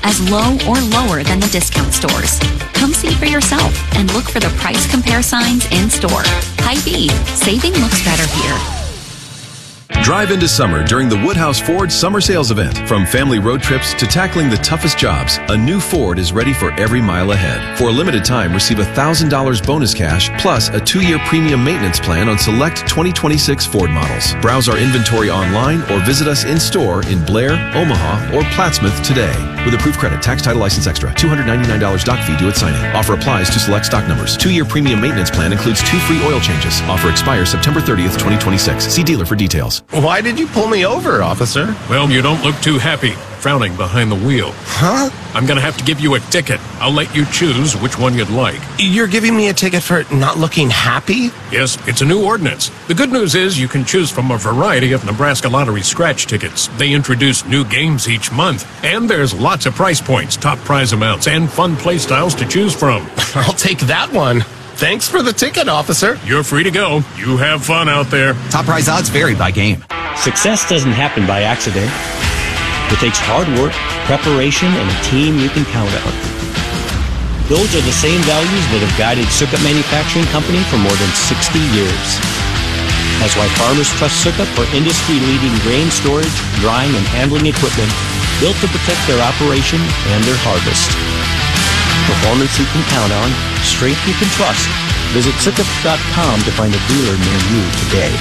as low or lower than the discount stores. Come see for yourself and look for the price compare signs in store. Hy-Vee, saving looks better here. Drive into summer during the Woodhouse Ford Summer Sales Event. From family road trips to tackling the toughest jobs, a new Ford is ready for every mile ahead. For a limited time, receive $1,000 bonus cash plus a 2-year premium maintenance plan on select 2026 Ford models. Browse our inventory online or visit us in store in Blair, Omaha, or Plattsmouth today. With approved credit, tax, title, license extra, $299 doc fee due at signing. Offer applies to select stock numbers. 2-year premium maintenance plan includes 2 free oil changes. Offer expires September 30th, 2026. See dealer for details. Why did you pull me over, officer? Well, you don't look too happy, frowning behind the wheel. Huh? I'm going to have to give you a ticket. I'll let you choose which one you'd like. You're giving me a ticket for not looking happy? Yes, it's a new ordinance. The good news is you can choose from a variety of Nebraska Lottery scratch tickets. They introduce new games each month. And there's lots of price points, top prize amounts, and fun play styles to choose from. I'll take that one. Thanks for the ticket, officer. You're free to go. You have fun out there. Top prize odds vary by game. Success doesn't happen by accident. It takes hard work, preparation, and a team you can count on. Those are the same values that have guided Sukup Manufacturing Company for more than 60 years. That's why farmers trust Sukup for industry-leading grain storage, drying, and handling equipment built to protect their operation and their harvest. Performance you can count on, strength you can trust. Visit Sukup.com to find a dealer near you today.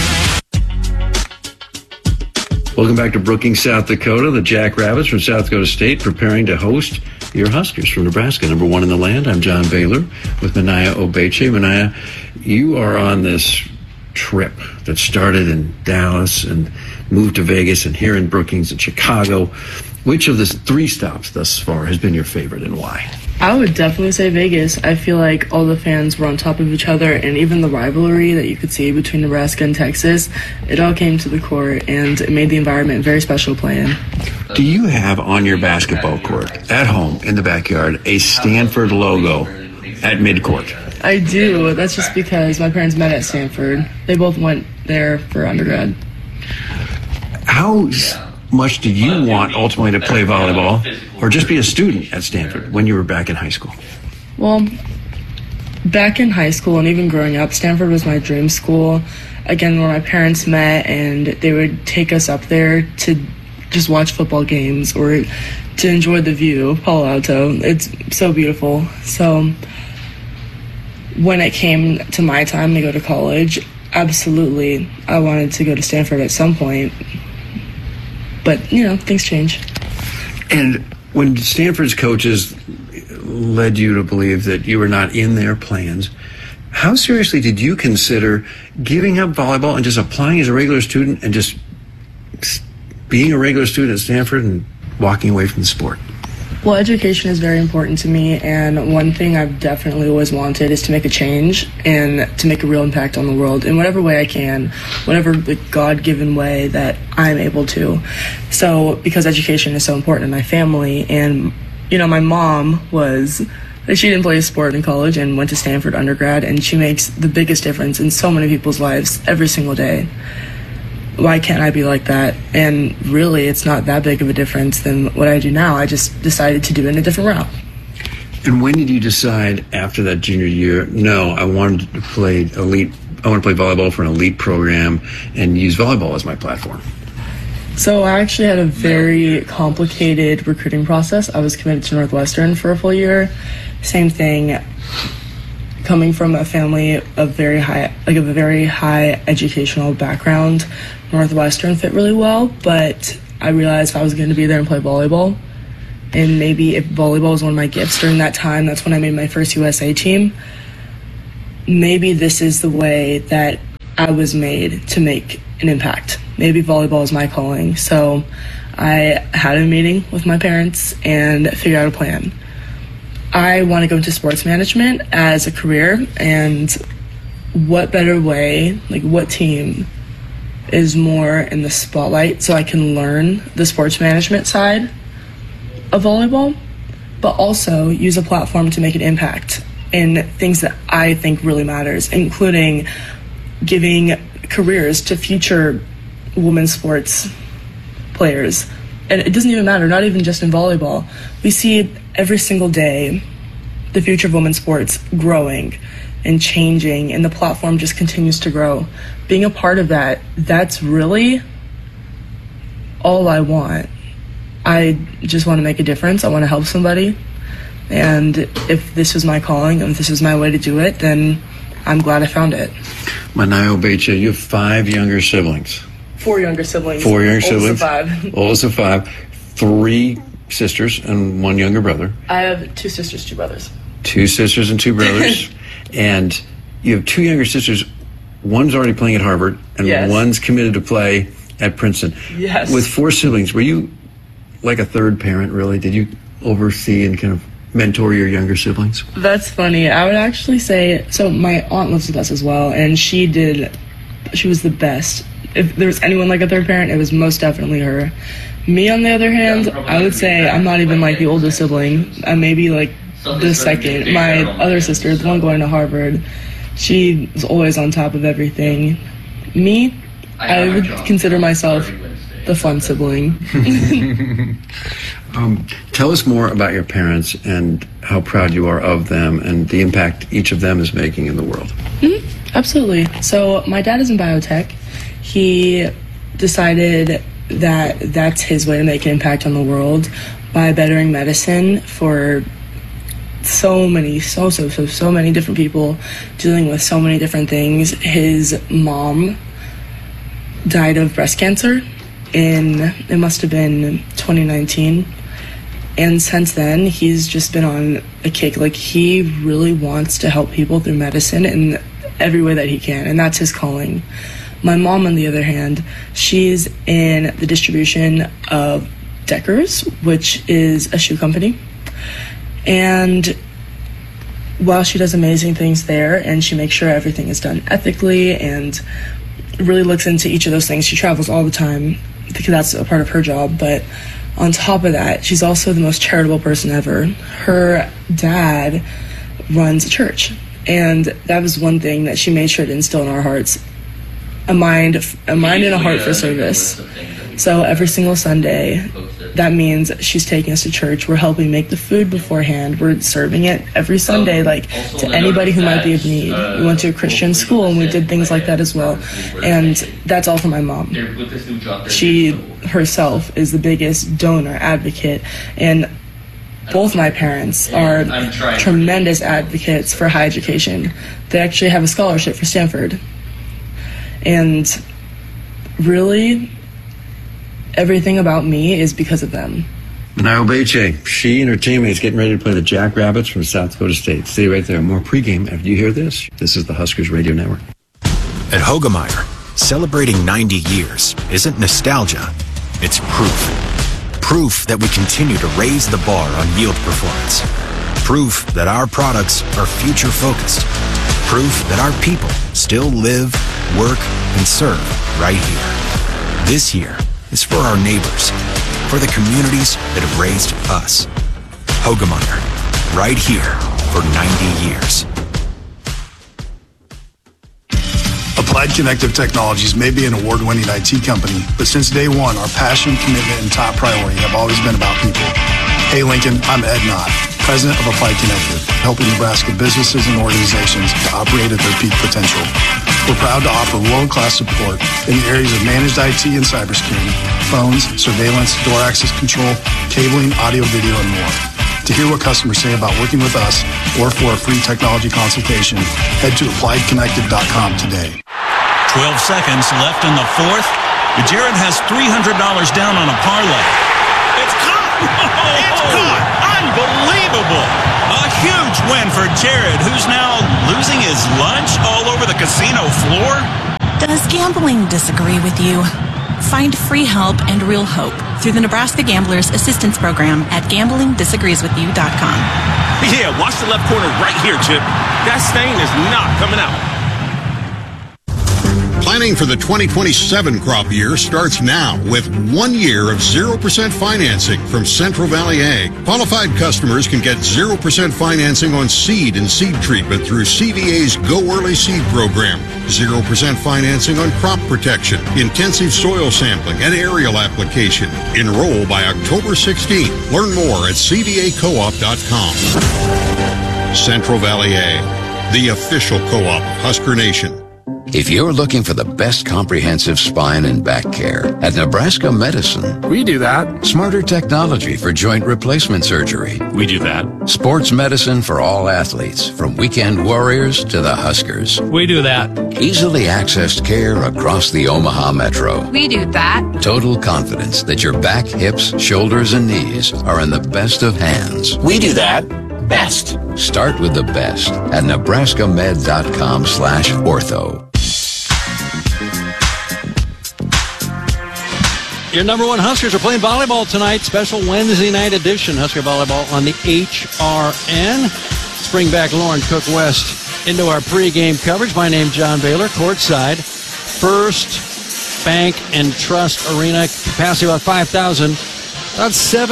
Welcome back to Brookings, South Dakota. The Jackrabbits from South Dakota State preparing to host your Huskers from Nebraska, number 1 in the land. I'm John Baylor with Minaya Obeche. Minaya, you are on this trip that started in Dallas and moved to Vegas and here in Brookings and Chicago. Which of the 3 stops thus far has been your favorite and why? I would definitely say Vegas. I feel like all the fans were on top of each other, and even the rivalry that you could see between Nebraska and Texas, it all came to the court, and it made the environment very special playing. Do you have on your basketball court, at home, in the backyard, a Stanford logo at midcourt? I do. That's just because my parents met at Stanford. They both went there for undergrad. How much did you want ultimately to play volleyball or just be a student at Stanford when you were back in high school? Well, back in high school and even growing up, Stanford was my dream school. Again, where my parents met and they would take us up there to just watch football games or to enjoy the view of Palo Alto. It's so beautiful. So when it came to my time to go to college, absolutely, I wanted to go to Stanford at some point. But, you know, things change. And when Stanford's coaches led you to believe that you were not in their plans, how seriously did you consider giving up volleyball and just applying as a regular student and just being a regular student at Stanford and walking away from the sport? Well, education is very important to me, and one thing I've definitely always wanted is to make a change and to make a real impact on the world in whatever way I can, whatever God-given way that I'm able to. So, because education is so important in my family, and, you know, my mom she didn't play a sport in college and went to Stanford undergrad, and she makes the biggest difference in so many people's lives every single day. Why can't I be like that? And really, it's not that big of a difference than what I do now. I just decided to do it in a different route. And when did you decide after that junior year, no, I want to play volleyball for an elite program and use volleyball as my platform? So I actually had a very complicated recruiting process. I was committed to Northwestern for a full year. Same thing, coming from a family of a very high educational background. Northwestern fit really well, but I realized if I was going to be there and play volleyball, and maybe if volleyball was one of my gifts during that time, that's when I made my first USA team, maybe this is the way that I was made to make an impact. Maybe volleyball is my calling. So I had a meeting with my parents and figured out a plan. I want to go into sports management as a career, and what better way, what team is more in the spotlight so I can learn the sports management side of volleyball, but also use a platform to make an impact in things that I think really matters, including giving careers to future women's sports players and it doesn't even matter, not even just in volleyball. We see every single day the future of women's sports growing and changing, and the platform just continues to grow. Being a part of that, that's really all I want. I just want to make a difference. I want to help somebody. And if this was my calling and if this was my way to do it, then I'm glad I found it. Manaea Obeche, you have 5 younger siblings. 4 younger siblings. 4 younger siblings. Oldest of 5. Oldest of 5. 3 sisters and 1 younger brother. I have 2 sisters, 2 brothers. 2 sisters and 2 brothers. And you have 2 younger sisters. One's already playing at Harvard, and yes. one's committed to play at Princeton. Yes. With 4 siblings, were you like a third parent, really? Did you oversee and kind of mentor your younger siblings? That's funny. I would actually say, so my aunt lives with us as well, and she was the best. If there was anyone like a third parent, it was most definitely her. Me, on the other hand, I would say I'm not even like the oldest sibling. I'm maybe like the second. My other sister, the one going to Harvard, she was always on top of everything. Me, I would consider myself the fun sibling. Tell us more about your parents and how proud you are of them and the impact each of them is making in the world. Mm-hmm. Absolutely. So my dad is in biotech. He decided that that's his way to make an impact on the world by bettering medicine for so many different people dealing with so many different things. His mom died of breast cancer it must have been 2019. And since then, he's just been on a kick. Like, he really wants to help people through medicine in every way that he can, and that's his calling. My mom, on the other hand, she's in the distribution of Deckers, which is a shoe company. And while she does amazing things there, and she makes sure everything is done ethically and really looks into each of those things, she travels all the time because that's a part of her job. But on top of that, she's also the most charitable person ever. Her dad runs a church, and that was one thing that she made sure to instill in our hearts, a mind and a heart for service. So every single Sunday, that means she's taking us to church. We're helping make the food beforehand. We're serving it every Sunday, like, to anybody who might be of need. We went to a Christian school, and we did things like that as well. And that's all for my mom. She herself is the biggest donor, advocate, and both my parents are tremendous advocates for high education. They actually have a scholarship for Stanford. And really, everything about me is because of them. Manaea Obeche, she and her teammates getting ready to play the Jackrabbits from South Dakota State. Stay right there. More pregame after you hear this. This is the Huskers Radio Network. At Hoegemeyer, celebrating 90 years isn't nostalgia, it's proof. Proof that we continue to raise the bar on yield performance. Proof that our products are future-focused. Proof that our people still live, work, and serve right here. This year is for our neighbors, for the communities that have raised us. Hoegemeyer, right here for 90 years. Applied Connective Technologies may be an award-winning IT company, but since day one, our passion, commitment, and top priority have always been about people. Hey Lincoln, I'm Ed Knott, President of Applied Connective, helping Nebraska businesses and organizations to operate at their peak potential. We're proud to offer world-class support in the areas of managed IT and cybersecurity, phones, surveillance, door access control, cabling, audio, video, and more. To hear what customers say about working with us or for a free technology consultation, head to appliedconnective.com today. 12 seconds left in the fourth. Jared has $300 down on a parlay. It's caught! It's caught! Unbelievable! A huge win for Jared, who's now losing his lunch all over the casino floor. Does gambling disagree with you? Find free help and real hope through the Nebraska Gamblers Assistance Program at gamblingdisagreeswithyou.com. Yeah, watch the left corner right here, Chip. That stain is not coming out. Planning for the 2027 crop year starts now with 1 year of 0% financing from Central Valley Ag. Qualified customers can get 0% financing on seed and seed treatment through CVA's Go Early Seed program. 0% financing on crop protection, intensive soil sampling, and aerial application. Enroll by October 16th. Learn more at cvacoop.com. Central Valley Ag, the official co-op of Husker Nation. If you're looking for the best comprehensive spine and back care, at Nebraska Medicine, We do that. smarter technology for joint replacement surgery. We do that. Sports medicine for all athletes, from weekend warriors to the Huskers. We do that. Easily accessed care across the Omaha Metro. We do that. Total confidence that your back, hips, shoulders, and knees are in the best of hands. We do that. Best. Start with the best at nebraskamed.com/ortho. Your number one Huskers are playing volleyball tonight. Special Wednesday night edition. Husker volleyball on the HRN. Let's bring back Lauren Cook West into our pregame coverage. My name's John Baylor, courtside. First Bank and Trust Arena, capacity about 5,000. About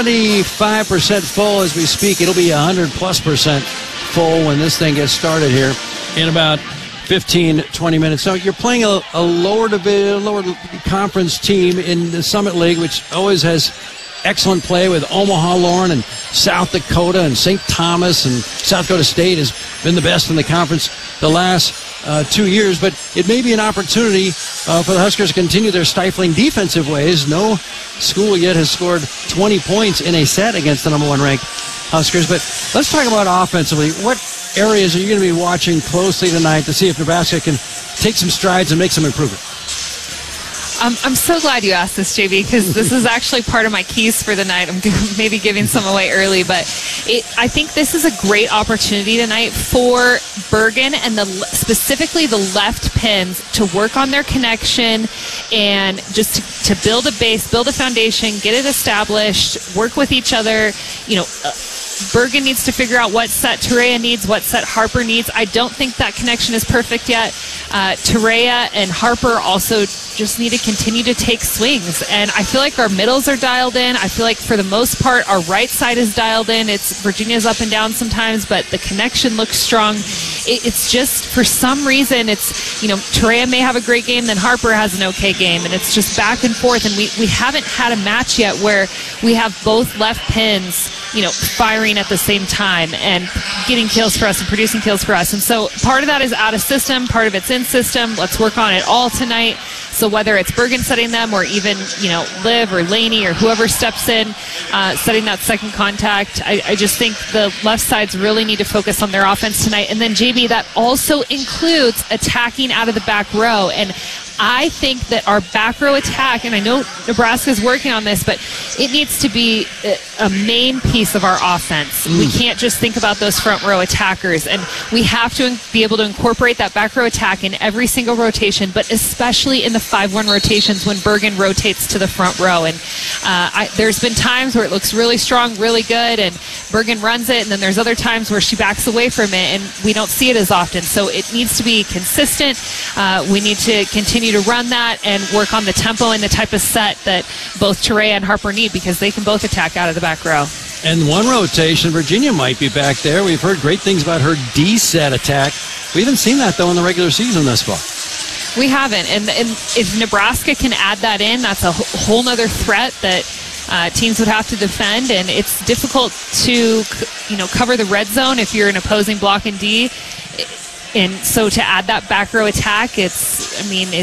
75% full as we speak. It'll be 100+% full when this thing gets started here in about 15, 20 minutes. So you're playing a lower conference team in the Summit League, which always has excellent play with Omaha, Lauren, and South Dakota, and St. Thomas, and South Dakota State has been the best in the conference the last 2 years. But it may be an opportunity for the Huskers to continue their stifling defensive ways. No school yet has scored 20 points in a set against the number one ranked Huskers. But let's talk about offensively. What areas are you going to be watching closely tonight to see if Nebraska can take some strides and make some improvement? I'm so glad you asked this, JB, because this is actually part of my keys for the night. I'm maybe giving some away early, but I think this is a great opportunity tonight for Bergen and specifically the left pins to work on their connection and just to build a base, build a foundation, get it established, work with each other. Bergen needs to figure out what set Terea needs, what set Harper needs. I don't think that connection is perfect yet. Terea and Harper also just need to continue to take swings. And I feel like our middles are dialed in. I feel like for the most part, our right side is dialed in. Virginia's up and down sometimes, but the connection looks strong. It's just, for some reason, Terea may have a great game, then Harper has an okay game. And it's just back and forth. And we haven't had a match yet where we have both left pins, firing at the same time and getting kills for us and producing kills for us. And so part of that is out of system, part of it's in system. Let's work on it all tonight. So whether it's Bergen setting them or even, Liv or Laney or whoever steps in, setting that second contact, I just think the left sides really need to focus on their offense tonight. And then, JB, that also includes attacking out of the back row. And I think that our back row attack, and I know Nebraska's working on this, but it needs to be a main piece of our offense. We can't just think about those front row attackers, and we have to be able to incorporate that back row attack in every single rotation, but especially in the 5-1 rotations when Bergen rotates to the front row. And there's been times where it looks really strong, really good, and Bergen runs it, and then there's other times where she backs away from it, and we don't see it as often. So it needs to be consistent. We need to continue to run that and work on the tempo and the type of set that both Terea and Harper need, because they can both attack out of the back row. And one rotation, Virginia might be back there. We've heard great things about her D-set attack. We haven't seen that, though, in the regular season thus far. We haven't. And if Nebraska can add that in, that's a whole nother threat that teams would have to defend. And it's difficult to, cover the red zone if you're an opposing block in D. And so to add that back row attack, it's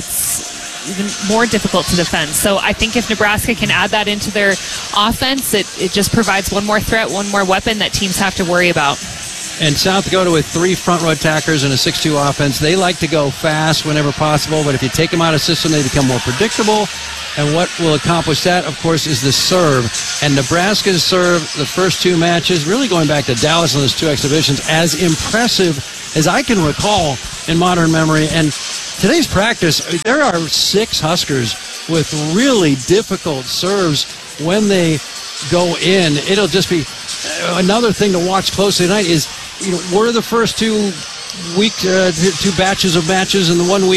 even more difficult to defend. So I think if Nebraska can add that into their offense, it just provides one more threat, one more weapon that teams have to worry about. And South Dakota with 3 front row attackers and a 6-2 offense, they like to go fast whenever possible, but if you take them out of system, they become more predictable. And what will accomplish that, of course, is the serve. And Nebraska's serve, the first 2 matches, really going back to Dallas in those 2 exhibitions, as impressive as I can recall in modern memory. And today's practice, there are 6 Huskers with really difficult serves when they go in. It'll just be another thing to watch closely tonight is, were the first 2 batches of matches in the 1 week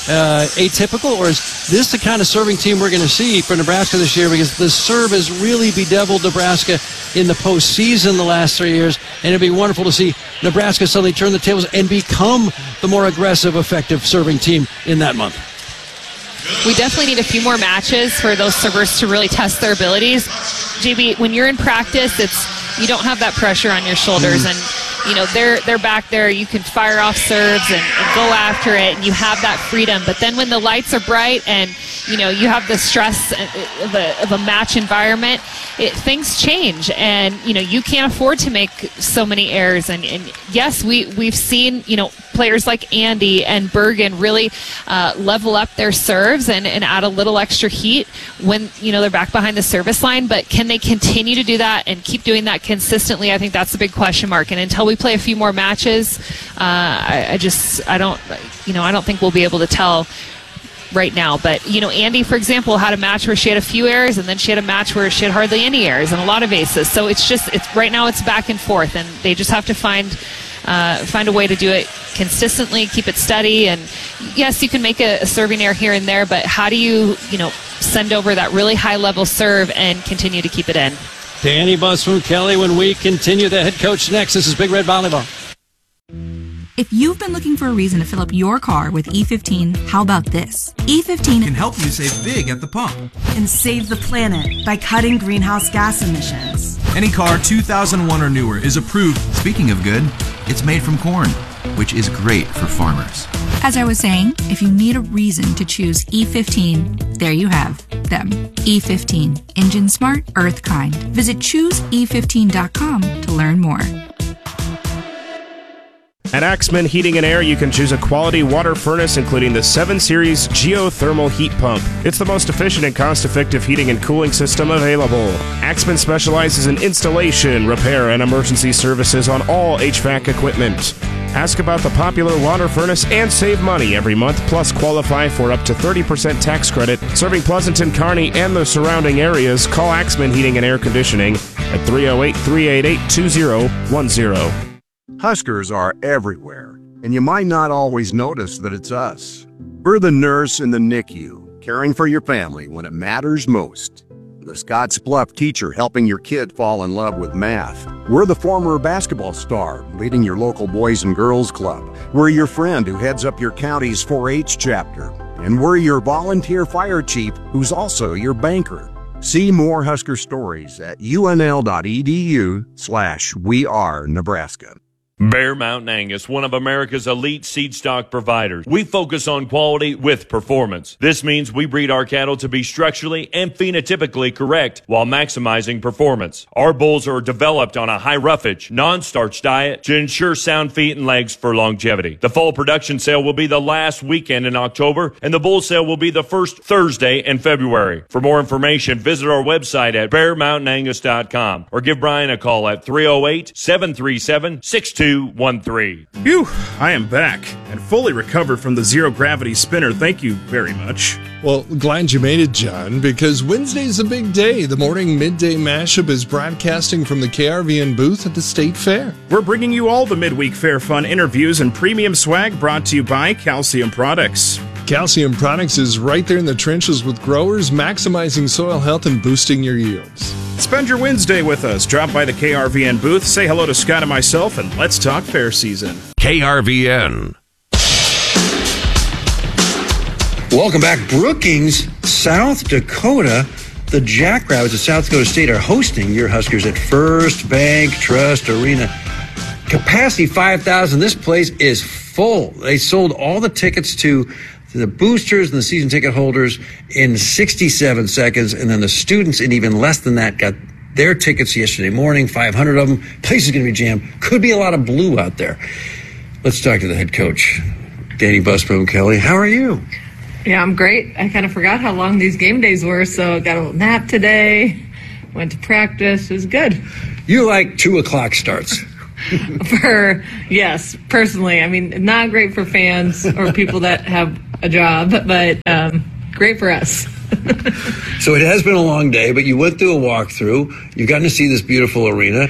atypical, or is this the kind of serving team we're going to see for Nebraska this year? Because the serve has really bedeviled Nebraska in the postseason the last 3 years, and it'd be wonderful to see Nebraska suddenly turn the tables and become the more aggressive, effective serving team in that month. We definitely need a few more matches for those servers to really test their abilities. JB, when you're in practice, you don't have that pressure on your shoulders, and they're back there. You can fire off serves and go after it, and you have that freedom. But then when the lights are bright and you have the stress of a match environment, things change, and you can't afford to make so many errors. And yes, we've seen players like Andy and Bergen really level up their serves and add a little extra heat when they're back behind the service line. But can they continue to do that and keep doing that consistently? I think that's a big question mark. And until we play a few more matches, I don't think we'll be able to tell right now. But Andy, for example, had a match where she had a few errors, and then she had a match where she had hardly any errors and a lot of aces. So it's right now it's back and forth, and they just have to find a way to do it consistently, keep it steady. And yes, you can make a serving error here and there, but how do you send over that really high level serve and continue to keep it in? Danny Busboom, Kelly, when we continue, the head coach next. This is Big Red Volleyball. If you've been looking for a reason to fill up your car with E15, how about this? E15 can help you save big at the pump and save the planet by cutting greenhouse gas emissions. Any car 2001 or newer is approved. Speaking of good, it's made from corn, which is great for farmers. As I was saying, if you need a reason to choose E15, there you have them. E15, engine smart, earth kind. Visit choosE15.com to learn more. At Axman Heating and Air, you can choose a quality water furnace including the 7 Series Geothermal Heat Pump. It's the most efficient and cost-effective heating and cooling system available. Axman specializes in installation, repair, and emergency services on all HVAC equipment. Ask about the popular water furnace and save money every month, plus qualify for up to 30% tax credit. Serving Pleasanton, Kearney, and the surrounding areas, call Axman Heating and Air Conditioning at 308-388-2010. Huskers are everywhere, and you might not always notice that it's us. We're the nurse in the NICU, caring for your family when it matters most. The Scottsbluff teacher helping your kid fall in love with math. We're the former basketball star leading your local Boys and Girls Club. We're your friend who heads up your county's 4-H chapter. And we're your volunteer fire chief who's also your banker. See more Husker stories at unl.edu/wearenebraska. Bear Mountain Angus, one of America's elite seed stock providers. We focus on quality with performance. This means we breed our cattle to be structurally and phenotypically correct while maximizing performance. Our bulls are developed on a high roughage, non-starch diet to ensure sound feet and legs for longevity. The fall production sale will be the last weekend in October, and the bull sale will be the first Thursday in February. For more information, visit our website at bearmountainangus.com or give Brian a call at 308-737-6213. Phew, I am back and fully recovered from the zero-gravity spinner. Thank you very much. Well, glad you made it, John, because Wednesday's a big day. The morning midday mashup is broadcasting from the KRVN booth at the State Fair. We're bringing you all the midweek fair fun interviews and premium swag brought to you by Calcium Products. Calcium Products is right there in the trenches with growers, maximizing soil health and boosting your yields. Spend your Wednesday with us. Drop by the KRVN booth, say hello to Scott and myself, and let's talk fair season. KRVN. Welcome back. Brookings, South Dakota. The Jackrabbits of South Dakota State are hosting your Huskers at First Bank Trust Arena. Capacity 5,000. This place is full. They sold all the tickets to the boosters and the season ticket holders in 67 seconds, and then the students in even less than that got their tickets yesterday morning, 500 of them. Place is going to be jammed. Could be a lot of blue out there. Let's talk to the head coach, Danny Busboom. Kelly, how are you? Yeah, I'm great. I kind of forgot how long these game days were, so got a little nap today, went to practice. It was good. You like 2 o'clock starts. Yes, personally. I mean, not great for fans or people that have a job, but great for us. So it has been a long day, but you went through a walkthrough. You've gotten to see this beautiful arena.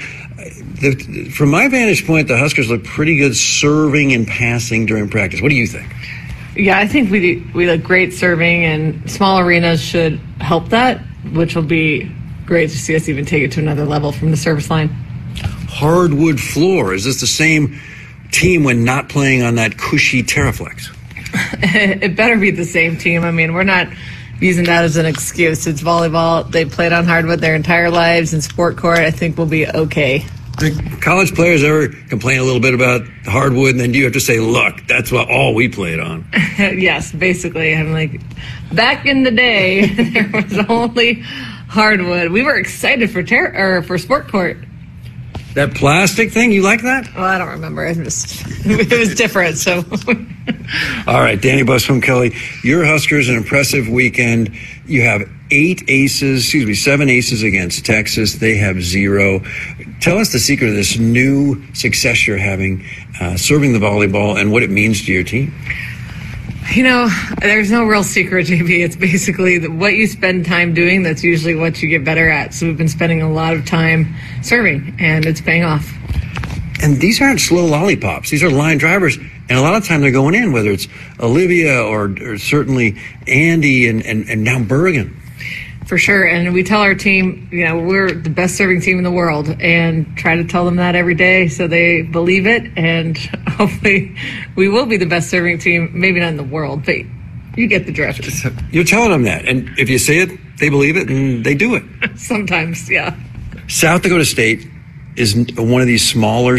From my vantage point, the Huskers look pretty good serving and passing during practice. What do you think? Yeah, I think we look great serving, and small arenas should help that, which will be great to see us even take it to another level from the service line. Hardwood floor. Is this the same team when not playing on that cushy Terraflex? It better be the same team. I mean, we're not using that as an excuse. It's volleyball. They played on hardwood their entire lives, and sport court, I think, will be okay. Do college players ever complain a little bit about hardwood, and then you have to say, look, that's all we played on? Yes, basically. I'm like, back in the day, there was only hardwood. We were excited for sport court. That plastic thing, you like that? Well, I don't remember. It was different, so. All right, Danny Buscombe Kelly, your Huskers, an impressive weekend. You have 7 aces against Texas. They have 0. Tell us the secret of this new success you're having, serving the volleyball, and what it means to your team. You know, there's no real secret, JB. It's basically what you spend time doing, that's usually what you get better at. So we've been spending a lot of time serving, and it's paying off. And these aren't slow lollipops. These are line drivers. And a lot of time they're going in, whether it's Olivia or certainly Andy and now Bergen. For sure. And we tell our team, you know, we're the best serving team in the world, and try to tell them that every day so they believe it. And hopefully we will be the best serving team, maybe not in the world, but you get the drift. You're telling them that. And if you say it, they believe it and they do it. Sometimes, yeah. South Dakota State is one of these smaller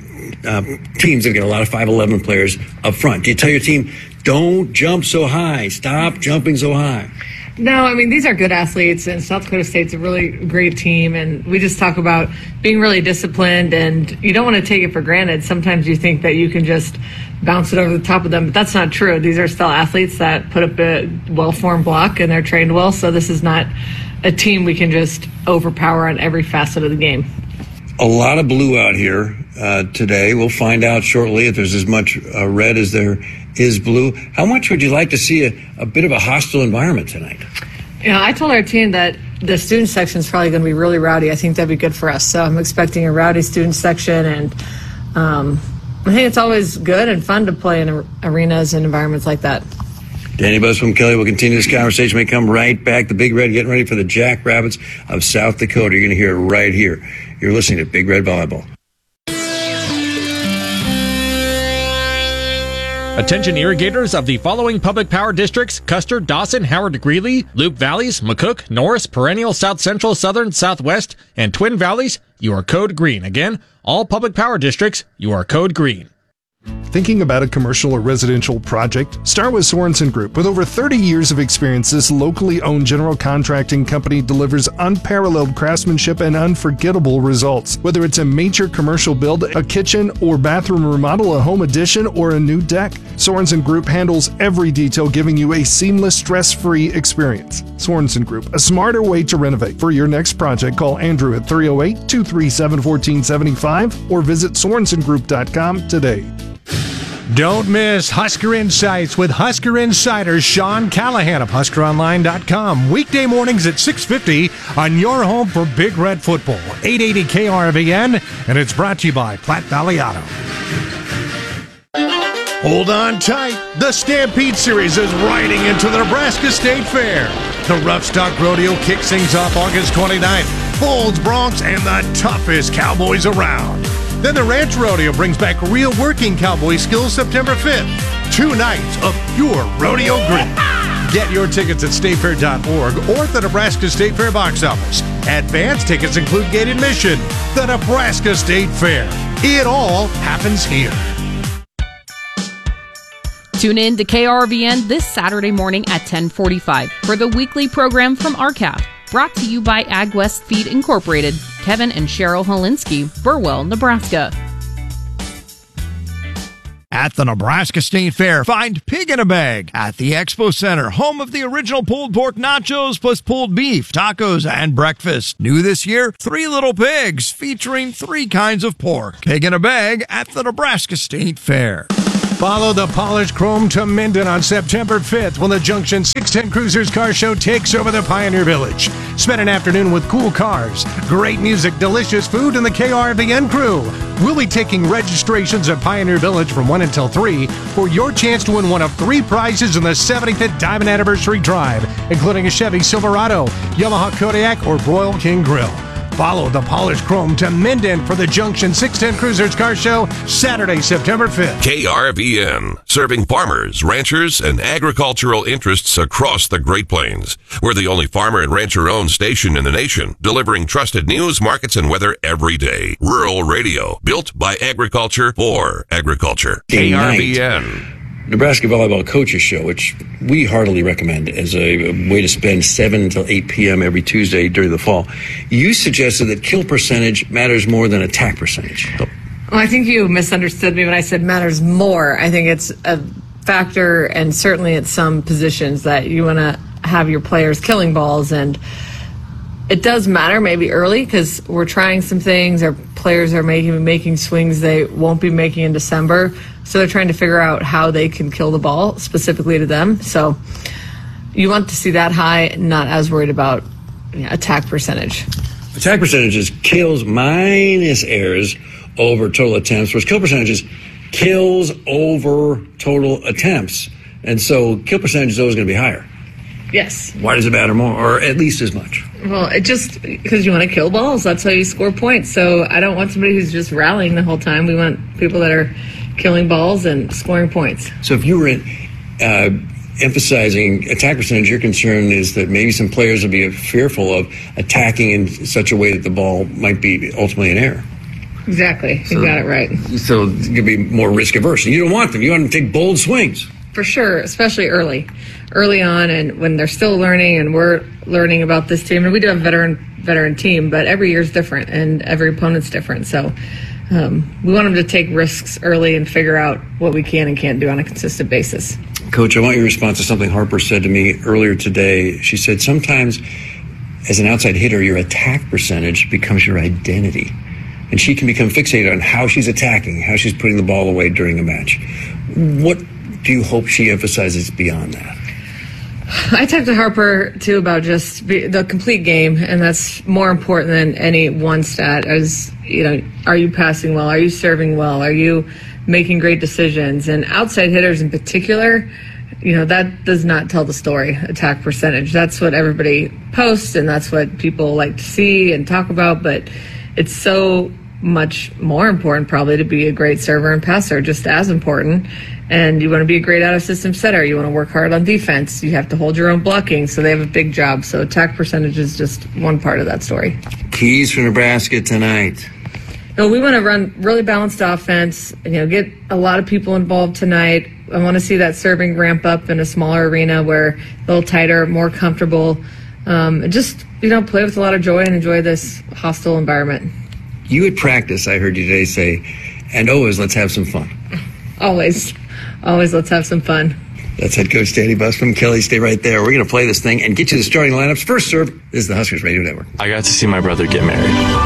teams that get a lot of 5'11" players up front. Do you tell your team, don't jump so high, stop jumping so high? No, I mean, these are good athletes, and South Dakota State's a really great team, and we just talk about being really disciplined, and you don't want to take it for granted. Sometimes you think that you can just bounce it over the top of them, but that's not true. These are still athletes that put up a well-formed block, and they're trained well, so this is not a team we can just overpower on every facet of the game. A lot of blue out here today. We'll find out shortly if there's as much red as there is blue. How much would you like to see a bit of a hostile environment tonight? You know, I told our team that the student section is probably going to be really rowdy. I think that'd be good for us. So I'm expecting a rowdy student section, and I think it's always good and fun to play in arenas and environments like that. Danny Buscombe Kelly will continue this conversation. We come right back. The Big Red getting ready for the Jackrabbits of South Dakota. You're going to hear it right here. You're listening to Big Red Volleyball. Attention irrigators of the following public power districts: Custer, Dawson, Howard, Greeley, Loup Valleys, McCook, Norris, Perennial, South Central, Southern, Southwest, and Twin Valleys. You are code green. Again, all public power districts, you are code green. Thinking about a commercial or residential project? Start with Sorensen Group. With over 30 years of experience, this locally owned general contracting company delivers unparalleled craftsmanship and unforgettable results. Whether it's a major commercial build, a kitchen or bathroom remodel, a home addition, or a new deck, Sorensen Group handles every detail, giving you a seamless, stress-free experience. Sorensen Group, a smarter way to renovate. For your next project, call Andrew at 308-237-1475 or visit SorensenGroup.com today. Don't miss Husker Insights with Husker Insider Sean Callahan of HuskerOnline.com. Weekday mornings at 6:50 on your home for Big Red Football, 880 KRVN, and it's brought to you by Platte Valley Auto. Hold on tight. The Stampede Series is riding into the Nebraska State Fair. The Rough Stock Rodeo kicks things off August 29th. Bulls, Broncs, and the toughest cowboys around. Then the Ranch Rodeo brings back real working cowboy skills September 5th. 2 nights of pure rodeo grit. Get your tickets at statefair.org or at the Nebraska State Fair box office. Advance tickets include gate admission. The Nebraska State Fair. It all happens here. Tune in to KRVN this Saturday morning at 10:45 for the weekly program from RCAF. Brought to you by AgWest Feed Incorporated. Kevin and Cheryl Holinsky, Burwell, Nebraska. At the Nebraska State Fair, find Pig in a Bag at the Expo Center, home of the original pulled pork nachos plus pulled beef, tacos, and breakfast. New this year, 3 Little Pigs featuring 3 kinds of pork. Pig in a Bag at the Nebraska State Fair. Follow the polished chrome to Minden on September 5th when the Junction 610 Cruisers Car Show takes over the Pioneer Village. Spend an afternoon with cool cars, great music, delicious food, and the KRVN crew. We'll be taking registrations at Pioneer Village from 1 until 3 for your chance to win one of 3 prizes in the 75th Diamond Anniversary Drive, including a Chevy Silverado, Yamaha Kodiak, or Royal King Grill. Follow the polished chrome to Minden for the Junction 610 Cruisers Car Show, Saturday, September 5th. KRVN, serving farmers, ranchers, and agricultural interests across the Great Plains. We're the only farmer and rancher-owned station in the nation, delivering trusted news, markets, and weather every day. Rural radio, built by agriculture for agriculture. KRVN. Nebraska Volleyball Coaches Show, which we heartily recommend as a way to spend 7 until 8 p.m. every Tuesday during the fall. You suggested that kill percentage matters more than attack percentage. Well, I think you misunderstood me when I said matters more. I think it's a factor, and certainly at some positions, that you want to have your players killing balls, and it does matter maybe early because we're trying some things. Our players are making swings they won't be making in December. So they're trying to figure out how they can kill the ball specifically to them. So you want to see that high, not as worried about attack percentage. Attack percentage is kills minus errors over total attempts, whereas kill percentage is kills over total attempts. And so kill percentage is always going to be higher. Yes. Why does it matter more, or at least as much? Well, it just because you want to kill balls. That's how you score points. So I don't want somebody who's just rallying the whole time. We want people that are killing balls and scoring points. So if you were emphasizing attack percentage, your concern is that maybe some players will be fearful of attacking in such a way that the ball might be ultimately an error. Exactly. You got it right. So you could be more risk averse. You don't want them. You want them to take bold swings. For sure, especially early on, and when they're still learning, and we're learning about this team. And we do have a veteran team, but every year's different, and every opponent's different. So we want them to take risks early and figure out what we can and can't do on a consistent basis. Coach, I want your response to something Harper said to me earlier today. She said sometimes as an outside hitter, your attack percentage becomes your identity. And she can become fixated on how she's attacking, how she's putting the ball away during a match. What do you hope she emphasizes beyond that? I talked to Harper, too, about just the complete game, and that's more important than any one stat. As are you passing well? Are you serving well? Are you making great decisions? And outside hitters in particular, that does not tell the story, attack percentage. That's what everybody posts, and that's what people like to see and talk about, but it's so much more important probably to be a great server and passer, just as important. And you want to be a great out-of-system setter. You want to work hard on defense. You have to hold your own blocking, so they have a big job. So attack percentage is just one part of that story. Keys for Nebraska tonight. No, we want to run really balanced offense, get a lot of people involved tonight. I want to see that serving ramp up in a smaller arena where a little tighter, more comfortable. Just, play with a lot of joy and enjoy this hostile environment. You at practice, I heard you today say, and always let's have some fun. Always, let's have some fun. That's head coach Danny Busman. Kelly, stay right there. We're going to play this thing and get you the starting lineups. First serve, this is the Huskers Radio Network. I got to see my brother get married.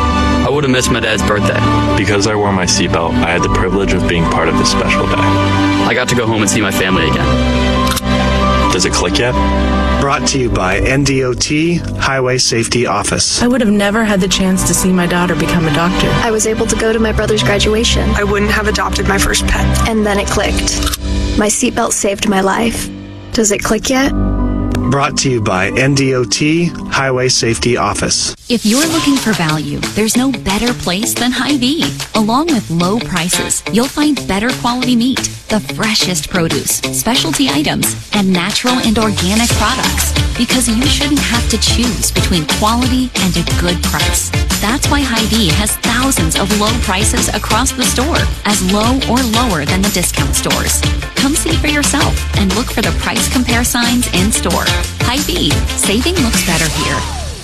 I would have missed my dad's birthday. Because I wore my seatbelt, I had the privilege of being part of this special day. I got to go home and see my family again. Does it click yet? Brought to you by NDOT Highway Safety Office. I would have never had the chance to see my daughter become a doctor. I was able to go to my brother's graduation. I wouldn't have adopted my first pet. And then it clicked. My seatbelt saved my life. Does it click yet? Brought to you by NDOT Highway Safety Office. If you're looking for value, there's no better place than Hy-Vee. Along with low prices, you'll find better quality meat, the freshest produce, specialty items, and natural and organic products. Because you shouldn't have to choose between quality and a good price. That's why Hy-Vee has thousands of low prices across the store, as low or lower than the discount stores. Come see for yourself and look for the price compare signs in store. Hy-Vee, saving looks better here.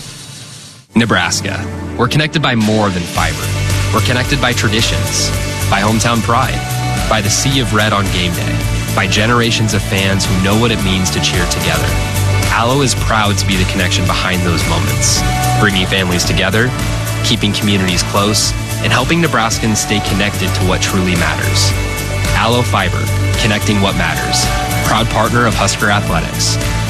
Nebraska. We're connected by more than fiber. We're connected by traditions, by hometown pride, by the sea of red on game day, by generations of fans who know what it means to cheer together. Allo is proud to be the connection behind those moments, bringing families together, keeping communities close, and helping Nebraskans stay connected to what truly matters. Allo Fiber, connecting what matters. Proud partner of Husker Athletics.